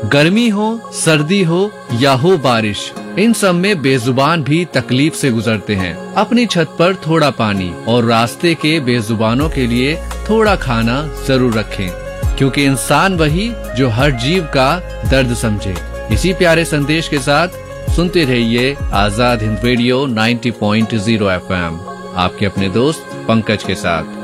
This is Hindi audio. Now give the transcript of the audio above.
गर्मी हो, सर्दी हो या हो बारिश, इन सब में बेजुबान भी तकलीफ से गुजरते हैं। अपनी छत पर थोड़ा पानी और रास्ते के बेजुबानों के लिए थोड़ा खाना जरूर रखें, क्योंकि इंसान वही जो हर जीव का दर्द समझे। इसी प्यारे संदेश के साथ सुनते रहिए आजाद हिंद रेडियो 90.0 FM, आपके अपने दोस्त पंकज के साथ।